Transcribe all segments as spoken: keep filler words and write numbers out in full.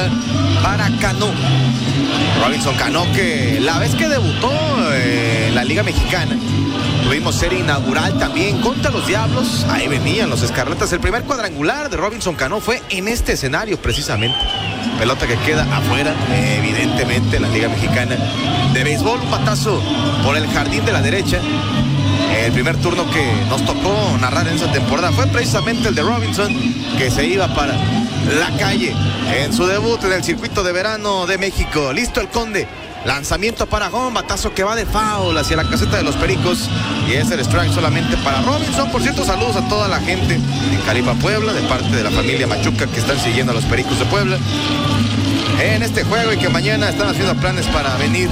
Puebla para Cano. Robinson Cano, que la vez que debutó en la Liga Mexicana, tuvimos serie inaugural también contra los Diablos. Ahí venían los Escarlatas. El primer cuadrangular de Robinson Cano fue en este escenario precisamente. Pelota que queda afuera, evidentemente, la Liga Mexicana de béisbol. Un batazo por el jardín de la derecha. El primer turno que nos tocó narrar en esa temporada fue precisamente el de Robinson, que se iba para la calle en su debut en el circuito de verano de México. Listo el Conde. Lanzamiento para home, batazo que va de foul hacia la caseta de los Pericos. Y es el strike solamente para Robinson. Por cierto, saludos a toda la gente en Calipa, Puebla, de parte de la familia Machuca, que están siguiendo a los Pericos de Puebla en este juego y que mañana están haciendo planes para venir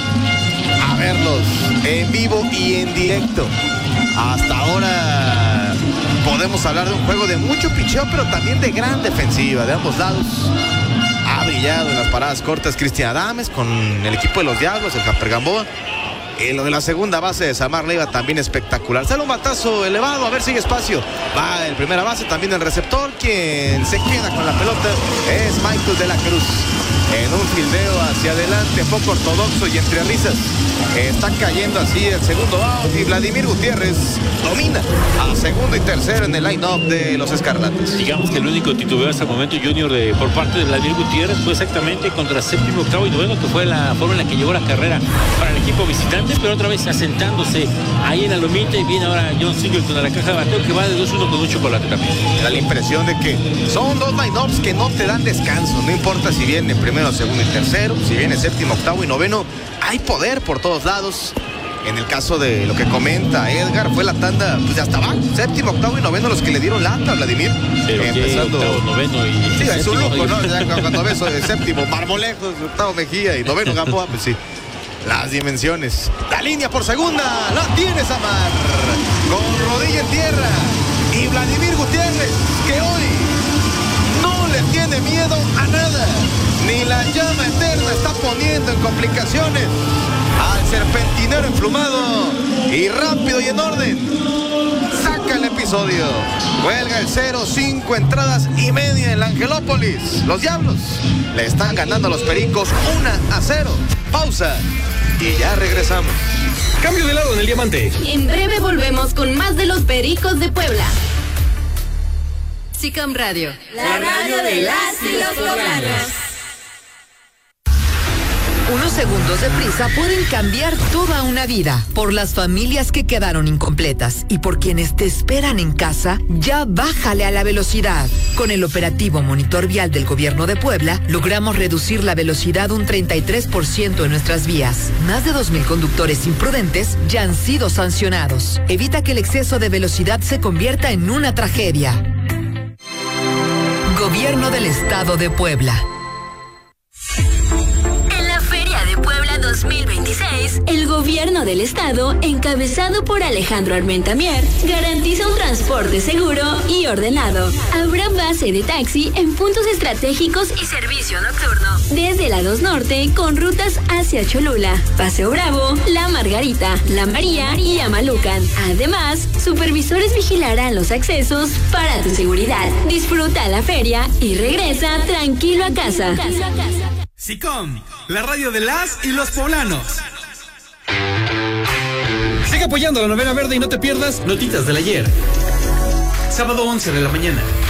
a verlos en vivo y en directo. Hasta ahora podemos hablar de un juego de mucho picheo, pero también de gran defensiva de ambos lados. Ha brillado en las paradas cortas Cristian Adames con el equipo de los Diablos, el Camper Gamboa. Y lo de la segunda base de Samar Leiva también espectacular. Sale un batazo elevado, a ver, sigue espacio. Va en primera base, también el receptor. Quien se queda con la pelota es Michael de la Cruz. En un fildeo hacia adelante, poco ortodoxo y entre risas. Está cayendo así el segundo out y Vladimir Gutiérrez domina a segundo y tercero en el line-up de los Escarlatas. Digamos que el único titubeo hasta el momento, Junior, de, por parte de Vladimir Gutiérrez fue exactamente contra séptimo, octavo y noveno, que fue la forma en la que llevó la carrera para el equipo visitante, pero otra vez asentándose ahí en la lomita. Y viene ahora John Singleton a la caja de bateo, que va de dos uno con un chocolate también. Me da la impresión de que son dos line-ups que no te dan descanso, no importa si viene primero, segundo y tercero, si viene séptimo, octavo y noveno, hay poder por todos lados. En el caso de lo que comenta Edgar, fue la tanda pues de hasta abajo, séptimo, octavo y noveno los que le dieron lata a Vladimir. Pero empezando octavo, noveno y sí, es un lujo, ¿no? Y... Cuando ves el séptimo, Marmolejos, octavo Mejía y noveno Gamboa, pues sí, las dimensiones. La línea por segunda, la tiene Samar, con rodilla en tierra. Y Vladimir Gutiérrez, que hoy no le tiene miedo a nada. Ni la llama eterna está poniendo en complicaciones al serpentinero emplumado. Y rápido y en orden saca el episodio. Cuelga el cero, cinco entradas y media en la Angelópolis. Los Diablos le están ganando a los Pericos uno a cero. Pausa y ya regresamos. Cambio de lado en el diamante. En breve volvemos con más de los Pericos de Puebla. SICAM Radio, la radio de las y los poblanos. Unos segundos de prisa pueden cambiar toda una vida. Por las familias que quedaron incompletas y por quienes te esperan en casa, ya bájale a la velocidad. Con el operativo Monitor Vial del Gobierno de Puebla, logramos reducir la velocidad un treinta y tres por ciento en nuestras vías. Más de dos mil conductores imprudentes ya han sido sancionados. Evita que el exceso de velocidad se convierta en una tragedia. Gobierno del Estado de Puebla. dos mil veintiséis, el gobierno del estado, encabezado por Alejandro Armenta Mier, garantiza un transporte seguro y ordenado. Habrá base de taxi en puntos estratégicos y servicio nocturno, desde la dos Norte con rutas hacia Cholula, Paseo Bravo, La Margarita, La María y Amalucan. Además, supervisores vigilarán los accesos para tu seguridad. Disfruta la feria y regresa tranquilo a casa. SICOM, la radio de las y los poblanos. Sigue apoyando la Novena Verde y no te pierdas Notitas del Ayer. Sábado once de la mañana.